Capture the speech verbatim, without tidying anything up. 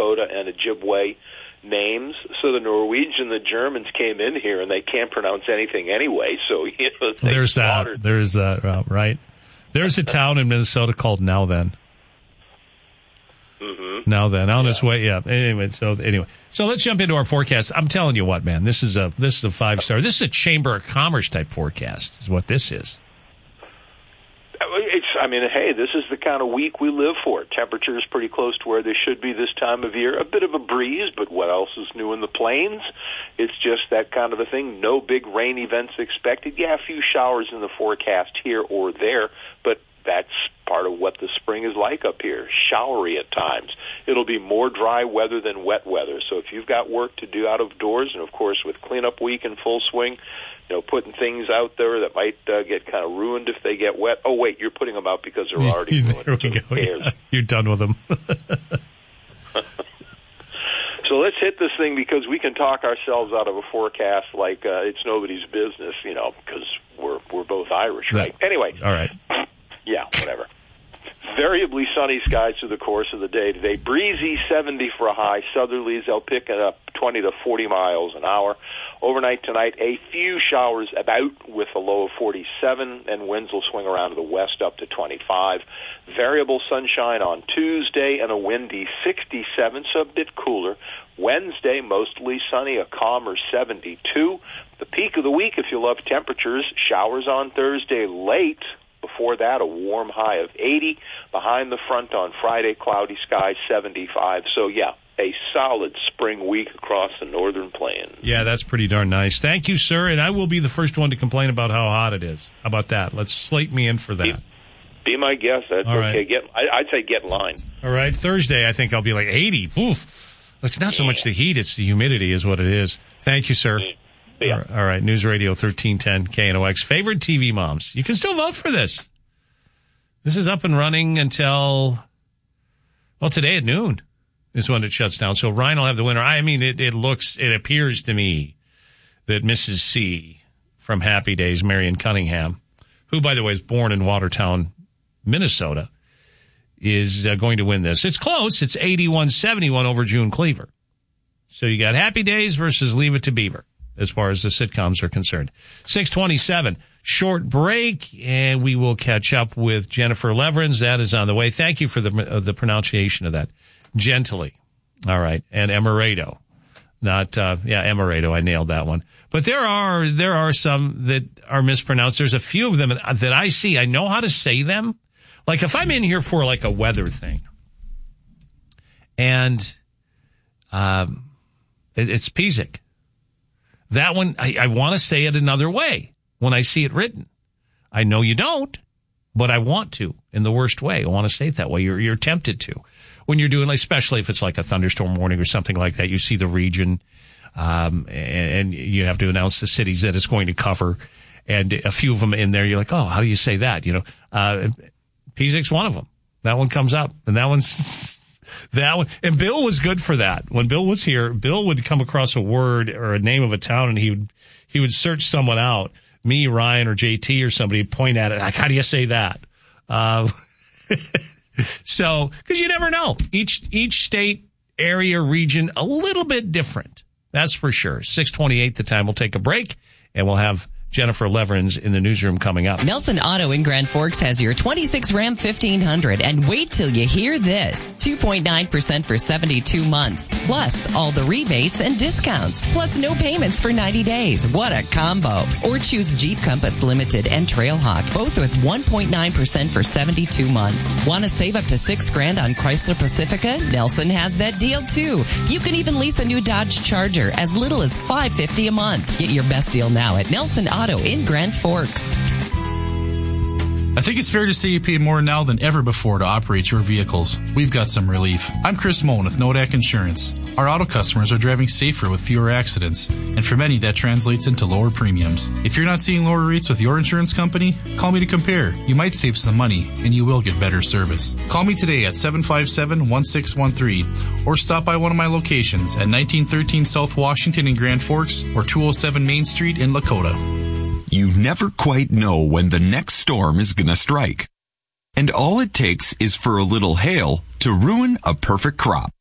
Minnesota and Ojibwe names. So the Norwegians and the Germans came in here, and they can't pronounce anything anyway. So you know, there's slaughtered. that. There's that, uh, right? There's a town in Minnesota called Now Then. Mm-hmm. Now Then, on yeah. its way, yeah. Anyway, so anyway, so let's jump into our forecast. I'm telling you what, man, this is a this is a five star. This is a Chamber of Commerce type forecast, is what this is. It's, I mean, hey, this is the kind of week we live for. Temperatures pretty close to where they should be this time of year. A bit of a breeze, but what else is new in the plains? It's just that kind of a thing. No big rain events expected. Yeah, a few showers in the forecast here or there, but that's part of what the spring is like up here, showery at times. It'll be more dry weather than wet weather. So if you've got work to do out of doors, and of course with cleanup week in full swing, you know, putting things out there that might uh, get kind of ruined if they get wet. Oh, wait, you're putting them out because they're already ruined. There we go. Yeah. You're done with them. So let's hit this thing, because we can talk ourselves out of a forecast like uh, it's nobody's business, you know, because we're, we're both Irish, right? That, anyway. All right. Yeah, whatever. Variably sunny skies through the course of the day today. Breezy, seventy for a high. Southerlies, they'll pick it up twenty to forty miles an hour. Overnight tonight, a few showers about with a low of forty-seven, and winds will swing around to the west up to twenty-five. Variable sunshine on Tuesday and a windy sixty-seven, so a bit cooler. Wednesday, mostly sunny, a calmer seventy-two. The peak of the week, if you love temperatures, showers on Thursday late. Before that, a warm high of eighty. Behind the front on Friday, cloudy skies, seventy-five. So, yeah, a solid spring week across the northern plains. Yeah, that's pretty darn nice. Thank you, sir. And I will be the first one to complain about how hot it is. How about that? Let's slate me in for that. Be, be my guest. That's All okay. Right. Get, I, I'd say get in line. All right. Thursday, I think I'll be like eighty. Oof. It's not so much the heat, it's the humidity is what it is. Thank you, sir. Yeah. All right. News Radio thirteen ten K N O X. Favorite T V moms. You can still vote for this. This is up and running until, well, today at noon is when it shuts down. So Ryan will have the winner. I mean, it, it looks, it appears to me that Missus C from Happy Days, Marion Cunningham, who, by the way, is born in Watertown, Minnesota, is uh, going to win this. It's close. It's eighty-one seventy-one over June Cleaver. So you got Happy Days versus Leave It to Beaver, as far as the sitcoms are concerned. six twenty-seven, short break, and we will catch up with Jennifer Leverins. That is on the way. Thank you for the uh, the pronunciation of that. Gently. All right. And Emirado. Not, uh, yeah, Emirado. I nailed that one. But there are, there are some that are mispronounced. There's a few of them that I see. I know how to say them. Like if I'm in here for like a weather thing, and um, it, it's Pizik. That one, I, I want to say it another way when I see it written. I know you don't, but I want to in the worst way. I want to say it that way. You're, you're tempted to. When you're doing, especially if it's like a thunderstorm warning or something like that, you see the region, um, and, and you have to announce the cities that it's going to cover. And a few of them in there, you're like, oh, how do you say that? You know, uh, Pizik's one of them. That one comes up, and that one's... That one, and Bill was good for that. When Bill was here, Bill would come across a word or a name of a town, and he would he would search someone out, me, Ryan, or J T, or somebody, point at it like, how do you say that? Uh, so, because you never know. Each each state, area, region, a little bit different. That's for sure. six twenty-eight the time. We'll take a break, and we'll have Jennifer Leverins in the newsroom coming up. Nelson Auto in Grand Forks has your twenty-six Ram fifteen hundred. And wait till you hear this. two point nine percent for seventy-two months. Plus all the rebates and discounts. Plus no payments for ninety days. What a combo. Or choose Jeep Compass Limited and Trailhawk. Both with one point nine percent for seventy-two months. Want to save up to six grand on Chrysler Pacifica? Nelson has that deal too. You can even lease a new Dodge Charger as little as five hundred fifty dollars a month. Get your best deal now at Nelson Auto in Grand Forks. I think it's fair to say you pay more now than ever before to operate your vehicles. We've got some relief. I'm Chris Moen with Nodak Insurance. Our auto customers are driving safer with fewer accidents, and for many that translates into lower premiums. If you're not seeing lower rates with your insurance company, call me to compare. You might save some money, and you will get better service. Call me today at seven five seven, one six one three, or stop by one of my locations at nineteen thirteen South Washington in Grand Forks or two oh seven Main Street in Lakota. You never quite know when the next storm is going to strike. And all it takes is for a little hail to ruin a perfect crop.